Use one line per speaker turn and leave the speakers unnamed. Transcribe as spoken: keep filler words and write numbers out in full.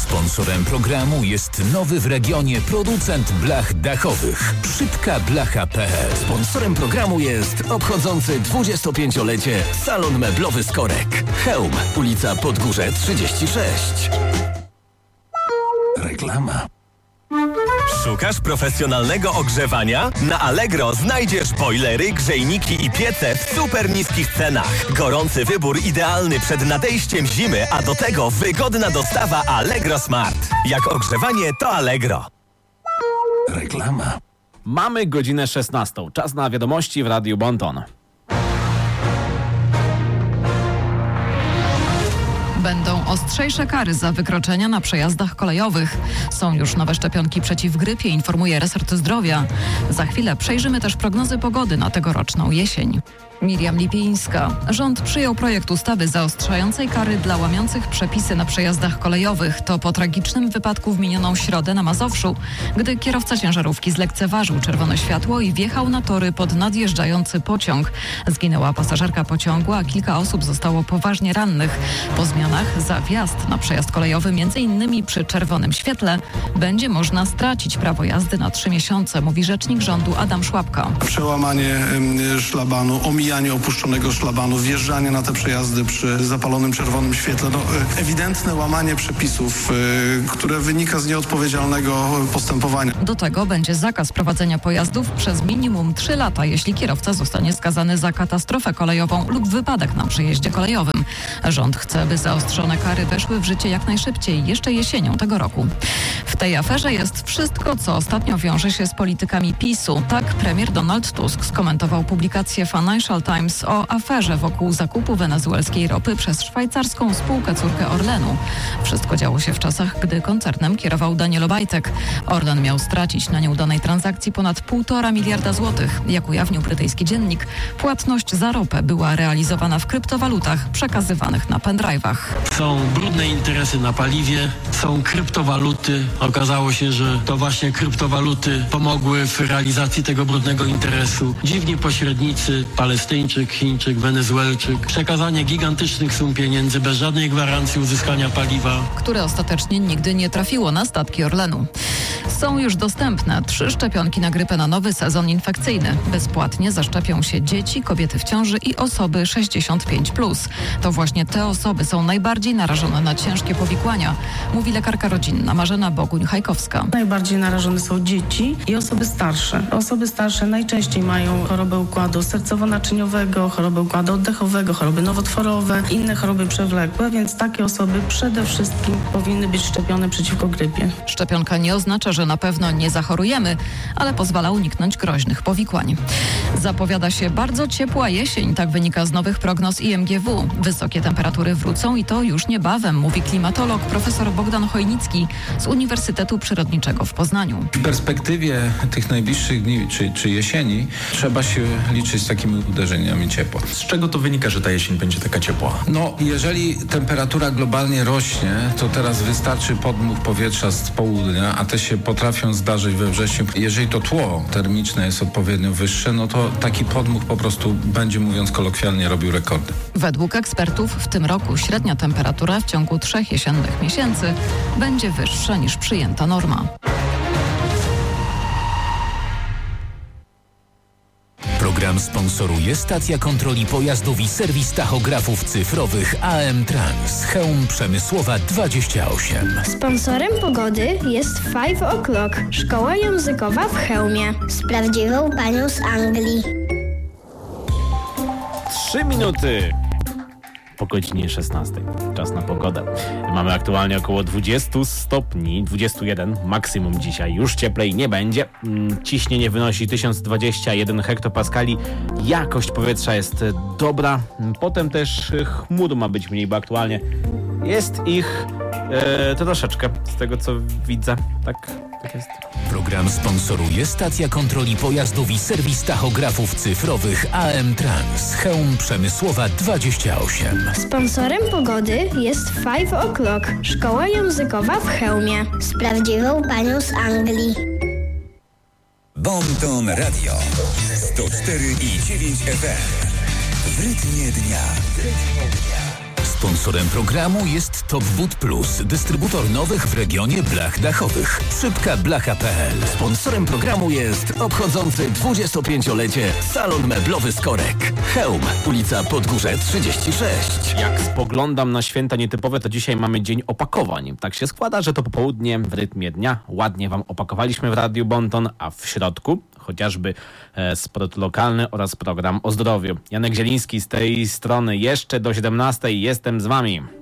Sponsorem programu jest nowy w regionie producent blach dachowych Szybka Blacha kropka pe el.
Sponsorem programu jest obchodzący dwudziestopięciolecie salon meblowy Skorek. Chełm, ulica Podgórze trzydzieści sześć. Reklama.
Szukasz profesjonalnego ogrzewania? Na Allegro znajdziesz bojlery, grzejniki i piece w super niskich cenach. Gorący wybór idealny przed nadejściem zimy, a do tego wygodna dostawa Allegro Smart. Jak ogrzewanie to Allegro.
Reklama.
Mamy godzinę szesnastą. Czas na wiadomości w Radiu Bonton.
Będą ostrzejsze kary za wykroczenia na przejazdach kolejowych. Są już nowe szczepionki przeciw grypie, informuje resort zdrowia. Za chwilę przejrzymy też prognozy pogody na tegoroczną jesień. Miriam Lipińska. Rząd przyjął projekt ustawy zaostrzającej kary dla łamiących przepisy na przejazdach kolejowych. To po tragicznym wypadku w minioną środę na Mazowszu, gdy kierowca ciężarówki zlekceważył czerwone światło i wjechał na tory pod nadjeżdżający pociąg. Zginęła pasażerka pociągu, a kilka osób zostało poważnie rannych. Po zmianach za wjazd na przejazd kolejowy, między innymi przy czerwonym świetle, będzie można stracić prawo jazdy na trzy miesiące, mówi rzecznik rządu Adam Szłapka.
Przełamanie szlabanu, omijanie opuszczonego szlabanu, wjeżdżanie na te przejazdy przy zapalonym czerwonym świetle. No, ewidentne łamanie przepisów, które wynika z nieodpowiedzialnego postępowania.
Do tego będzie zakaz prowadzenia pojazdów przez minimum trzy lata, jeśli kierowca zostanie skazany za katastrofę kolejową lub wypadek na przejeździe kolejowym. Rząd chce, by zaostrzone kary weszły w życie jak najszybciej, jeszcze jesienią tego roku. W tej aferze jest wszystko, co ostatnio wiąże się z politykami PiSu. Tak premier Donald Tusk skomentował publikację Financial Times o aferze wokół zakupu wenezuelskiej ropy przez szwajcarską spółkę córkę Orlenu. Wszystko działo się w czasach, gdy koncernem kierował Daniel Obajtek. Orlen miał stracić na nieudanej transakcji ponad półtora miliarda złotych. Jak ujawnił brytyjski dziennik, płatność za ropę była realizowana w kryptowalutach przekazywanych na pendrive'ach.
Są brudne interesy na paliwie, są kryptowaluty. Okazało się, że to właśnie kryptowaluty pomogły w realizacji tego brudnego interesu. Dziwni pośrednicy, Palestyńczyk, Chińczyk, Wenezuelczyk. Przekazanie gigantycznych sum pieniędzy bez żadnej gwarancji uzyskania paliwa,
które ostatecznie nigdy nie trafiło na statki Orlenu. Są już dostępne trzy szczepionki na grypę na nowy sezon infekcyjny. Bezpłatnie zaszczepią się dzieci, kobiety w ciąży i osoby sześćdziesiąt pięć plus. To właśnie te osoby są najbardziej narażone na ciężkie powikłania, mówi lekarka rodzinna Marzena Boguń-Hajkowska.
Najbardziej narażone są dzieci i osoby starsze. Osoby starsze najczęściej mają chorobę układu sercowo-naczyniowego, chorobę układu oddechowego, choroby nowotworowe, inne choroby przewlekłe, więc takie osoby przede wszystkim powinny być szczepione przeciwko grypie.
Szczepionka nie oznacza, że na pewno nie zachorujemy, ale pozwala uniknąć groźnych powikłań. Zapowiada się bardzo ciepła jesień, tak wynika z nowych prognoz I M G W. Wysokie temperatury wrócą i to już niebawem, mówi klimatolog profesor Bogdan Chojnicki z Uniwersytetu Przyrodniczego w Poznaniu.
W perspektywie tych najbliższych dni czy, czy jesieni trzeba się liczyć z takimi uderzeniami ciepła.
Z czego to wynika, że ta jesień będzie taka ciepła?
No, jeżeli temperatura globalnie rośnie, to teraz wystarczy podmuch powietrza z południa, a te się potrafią zdarzyć we wrześniu. Jeżeli to tło termiczne jest odpowiednio wyższe, no to taki podmuch po prostu będzie, mówiąc kolokwialnie, robił rekordy.
Według ekspertów w tym roku średnia temperatura w ciągu trzech jesiennych miesięcy będzie wyższa niż przyjęta norma.
Program sponsoruje stacja kontroli pojazdów i serwis tachografów cyfrowych A M Trans. Chełm Przemysłowa dwadzieścia osiem.
Sponsorem pogody jest Five O'Clock, szkoła językowa w Chełmie. Z prawdziwą panią z Anglii.
Trzy minuty po godzinie szesnastej. Czas na pogodę. Mamy aktualnie około dwadzieścia stopni, dwadzieścia jeden maksimum dzisiaj. Już cieplej nie będzie. Ciśnienie wynosi tysiąc dwadzieścia jeden hektopaskali. Jakość powietrza jest dobra. Potem też chmur ma być mniej, bo aktualnie jest ich e, to troszeczkę, z tego co widzę. Tak, tak jest.
Program sponsoruje stacja kontroli pojazdów i serwis tachografów cyfrowych A M Trans. Chełm Przemysłowa dwadzieścia osiem.
Sponsorem pogody jest Five O'Clock, szkoła językowa w Chełmie. Z prawdziwą panią z Anglii.
Bonton Radio sto cztery i dziewięć F M. W rytmie dnia.
Sponsorem programu jest Top Wood Plus, dystrybutor nowych w regionie blach dachowych. Szybka blacha kropka pe el.
Sponsorem programu jest obchodzący dwudziestopięciolecie Salon Meblowy Skorek. Chełm, ulica Podgórze trzydzieści sześć.
Jak spoglądam na święta nietypowe, to dzisiaj mamy dzień opakowań. Tak się składa, że to popołudnie w rytmie dnia ładnie wam opakowaliśmy w Radiu Bonton, a w środku chociażby e, sport lokalny oraz program o zdrowiu. Janek Zieliński z tej strony jeszcze do siedemnastej jestem z wami.